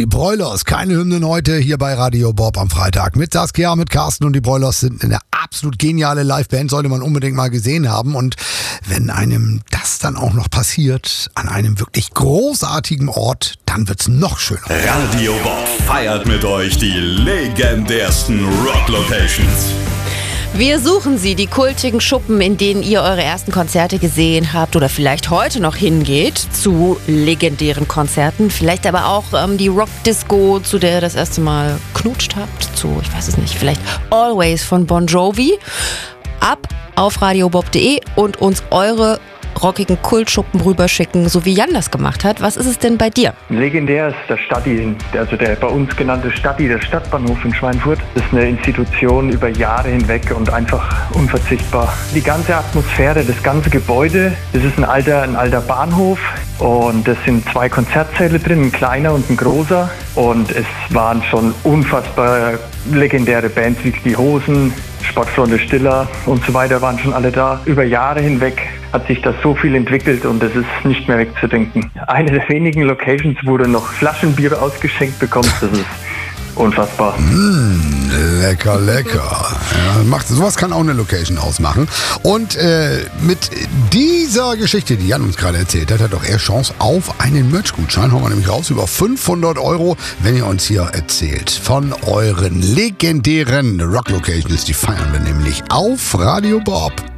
Die Broilers, keine Hymnen heute hier bei Radio Bob am Freitag. Mit Saskia, mit Carsten, und die Broilers sind eine absolut geniale Liveband, sollte man unbedingt mal gesehen haben. Und wenn einem das dann auch noch passiert, an einem wirklich großartigen Ort, dann wird's noch schöner. Radio Bob feiert mit euch die legendärsten Rock-Locations. Wir suchen sie, die kultigen Schuppen, in denen ihr eure ersten Konzerte gesehen habt oder vielleicht heute noch hingeht zu legendären Konzerten. Vielleicht aber auch die Rock-Disco, zu der ihr das erste Mal knutscht habt. Zu, ich weiß es nicht, vielleicht Always von Bon Jovi. Ab auf radiobob.de und uns eure rockigen Kultschuppen rüberschicken, so wie Jan das gemacht hat. Was ist es denn bei dir? Legendär ist der Stadti, also der bei uns genannte Stadti, der Stadtbahnhof in Schweinfurt. Das ist eine Institution über Jahre hinweg und einfach unverzichtbar. Die ganze Atmosphäre, das ganze Gebäude, das ist ein alter Bahnhof und es sind 2 Konzertsäle drin, ein kleiner und ein großer. Und es waren schon unfassbar legendäre Bands wie die Hosen, Sportfreunde Stiller und so weiter waren schon alle da. Über Jahre hinweg hat sich das so viel entwickelt und es ist nicht mehr wegzudenken. Eine der wenigen Locations, wo du noch Flaschenbier ausgeschenkt bekommst, das ist unfassbar. Lecker, lecker. Ja, sowas kann auch eine Location ausmachen. Und mit dieser Geschichte, die Jan uns gerade erzählt hat, hat auch er Chance auf einen Merch-Gutschein. Hauen wir nämlich raus über 500 €, wenn ihr uns hier erzählt von euren legendären Rock-Locations. Die feiern wir nämlich auf Radio Bob.